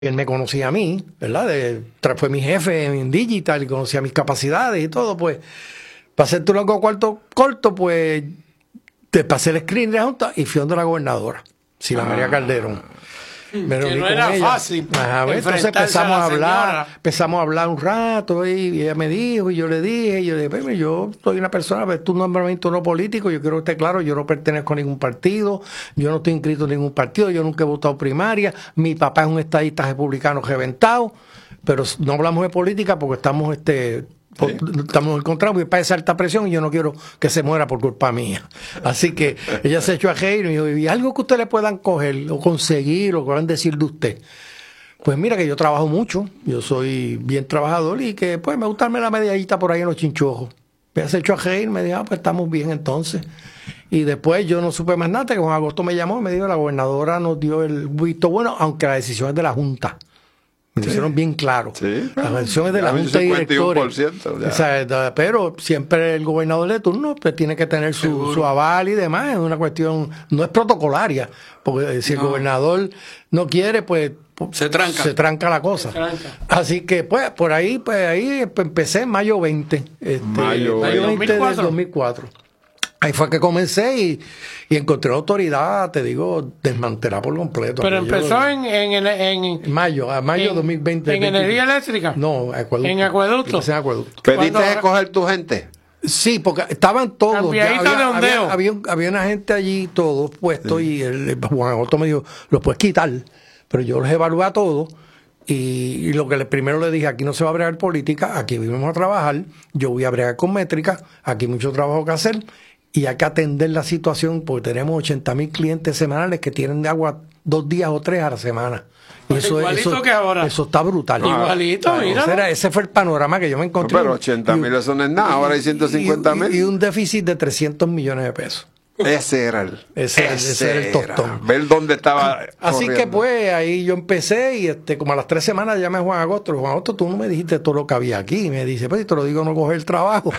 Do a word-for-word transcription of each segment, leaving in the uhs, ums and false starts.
Él me conocía a mí, ¿verdad? De, fue mi jefe en Digital y conocía mis capacidades y todo, pues, para hacerte un largo corto, corto, pues, te pasé el screen de la Junta y fui donde la gobernadora, Sila María Calderón. Me que no era ella. fácil. Ajá, entonces empezamos a, a hablar, señora. empezamos a hablar un rato y ella me dijo y yo le dije, y yo le dije, yo soy una persona, pero tú nombramiento no político, yo quiero que esté claro, yo no pertenezco a ningún partido, yo no estoy inscrito en ningún partido, yo nunca he votado primaria, mi papá es un estadista republicano reventado, pero no hablamos de política porque estamos este ¿Sí? estamos encontrados, mi papá es alta presión y yo no quiero que se muera por culpa mía. Así que ella se echó a reír y me dijo, ¿y algo que ustedes le puedan coger o conseguir o que puedan decir de usted? Pues mira que yo trabajo mucho, yo soy bien trabajador y que pues me gusta darme la medallita por ahí en los chinchojos. Ella se echó a reír, me dijo, ah, pues estamos bien entonces. Y después yo no supe más nada, que Juan Agosto me llamó y me dijo, la gobernadora nos dio el visto bueno, aunque la decisión es de la Junta. Me lo sí. hicieron bien claro. Sí. Las versiones de la Junta de Directores. O sea, pero siempre el gobernador de turno pues, tiene que tener su, su aval y demás. Es una cuestión, no es protocolaria. Porque si no. el gobernador no quiere, pues se tranca. Se tranca la cosa. Tranca. Así que, pues, por ahí, pues ahí empecé en mayo veinte. Este, mayo, mayo veinte del dos mil cuatro. Ahí fue que comencé y, y encontré la autoridad, te digo, desmantelada por completo. Pero empezó yo, en, en, en, en mayo, a mayo de dos mil veinte. ¿En energía eléctrica? No, acueducto. En acueducto. En acueducto. ¿Pediste escoger tu gente? Sí, porque estaban todos. Ya, había, había, había, había una gente allí, todos puestos, sí. y el, el Juan Agosto me dijo, los puedes quitar. Pero yo los evalué a todos. Y, y lo que le, primero le dije, aquí no se va a bregar política, aquí vivimos a trabajar, yo voy a bregar con métrica, aquí hay mucho trabajo que hacer. Y hay que atender la situación porque tenemos ochenta mil clientes semanales que tienen de agua dos días o tres a la semana. Y eso, eso, que ahora. eso está brutal. Igualito, mira. Ese, ese fue el panorama que yo me encontré. Pero ochenta mil eso no es nada, ahora hay ciento cincuenta mil. Y, y un déficit de trescientos millones de pesos. Ese era el, ese, ese, ese era el tostón. Ver dónde estaba. Así corriendo. que pues ahí yo empecé y este como a las tres semanas llamé a Juan Agosto. Juan Agosto, tú no me dijiste todo lo que había aquí. Y me dice, pues si te lo digo, no coger el trabajo.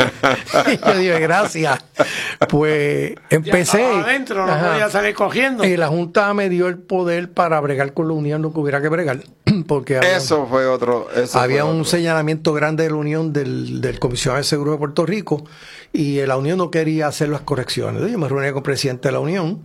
Y yo dije, gracias. Pues empecé. Ya adentro, no podía salir cogiendo. Y la Junta me dio el poder para bregar con la Unión lo que hubiera que bregar. Porque había, eso fue otro. Eso había fue un otro. señalamiento grande de la Unión del, del Comisionado de Seguros de Puerto Rico y la Unión no quería hacer las correcciones. Yo me reuní con el presidente de la Unión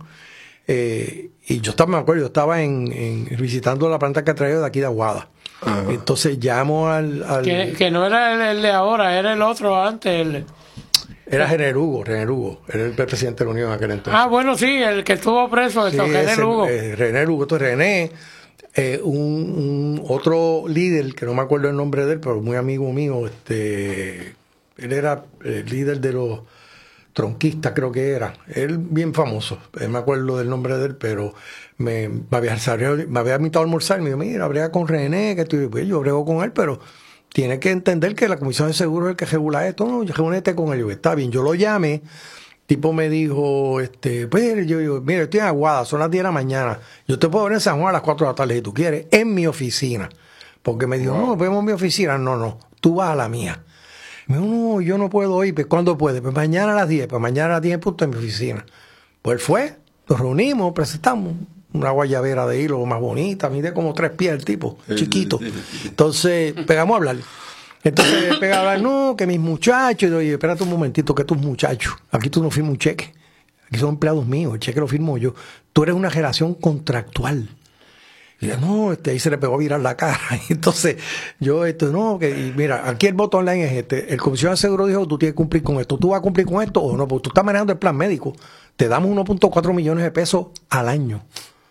eh, y yo estaba, me acuerdo, yo estaba en, en visitando la planta que traía de aquí de Aguada. Uh-huh. Entonces llamo al... al que, que no era el, el de ahora, era el otro antes. El... Era René Lugo, René Lugo, era el presidente de la Unión en aquel entonces. Ah, bueno, sí, el que estuvo preso, sí, René Lugo. Eh, René Lugo, entonces René... Eh, un, un otro líder, que no me acuerdo el nombre de él, pero muy amigo mío, este él era el líder de los tronquistas, creo que era, él bien famoso, no me acuerdo del nombre de él, pero me, me, había, me había invitado a almorzar, me dijo, mira, brega con René, que estoy, pues yo brego con él, pero tiene que entender que la Comisión de Seguros es el que regula esto, no, yo reúnete con él, yo, está bien, yo lo llamé. Tipo me dijo, este, pues yo digo, mira, estoy en Aguada, son las diez de la mañana, yo te puedo ver en San Juan a las cuatro de la tarde si tú quieres, en mi oficina. Porque me dijo, wow. no, vemos mi oficina, no, no, tú vas a la mía. Me dijo, no, yo no puedo ir, pues ¿cuándo puede? Pues mañana a las diez, pues mañana a las diez punto en mi oficina. Pues él fue, nos reunimos, presentamos una guayabera de hilo más bonita, mide como tres pies el tipo, chiquito. Entonces, pegamos a hablar. Entonces pega a hablar, no, que mis muchachos, y yo, oye, espérate un momentito, que tus muchachos, aquí tú no firmas un cheque, aquí son empleados míos, el cheque lo firmo yo, tú eres una relación contractual. Y yo, no, este, ahí se le pegó a virar la cara. Y entonces, yo, esto, no, que, y mira, aquí el botón online es este, el Comisión de Seguro dijo, tú tienes que cumplir con esto, tú vas a cumplir con esto o no, porque tú estás manejando el plan médico, te damos uno punto cuatro millones de pesos al año,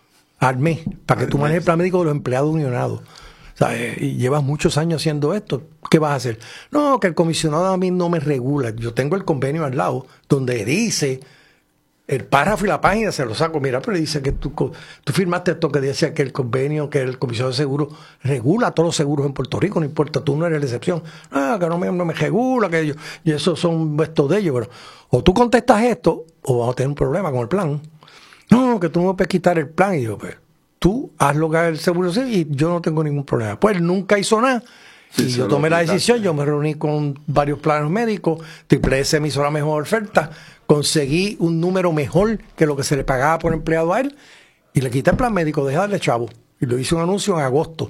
al mes, para que tú manejes el plan médico de los empleados unionados. ¿Sabes? Y llevas muchos años haciendo esto, ¿qué vas a hacer? No, que el comisionado a mí no me regula. Yo tengo el convenio al lado, donde dice, el párrafo y la página se lo saco, mira, pero dice que tú, tú firmaste esto que decía que el convenio, que el comisionado de seguros regula todos los seguros en Puerto Rico, no importa, tú no eres la excepción. Ah, que no me, no me regula, que yo, y esos son estos de ellos, pero o tú contestas esto, o vamos a tener un problema con el plan. No, que tú no puedes quitar el plan, y yo, pues, tú haz lo que haga el seguro y yo no tengo ningún problema. Pues nunca hizo nada. Y sí, yo tomé la decisión, yo me reuní con varios planes médicos, Triple S me hizo la mejor oferta, conseguí un número mejor que lo que se le pagaba por empleado a él y le quité el plan médico, dejé de darle chavo. Y lo hice un anuncio en agosto.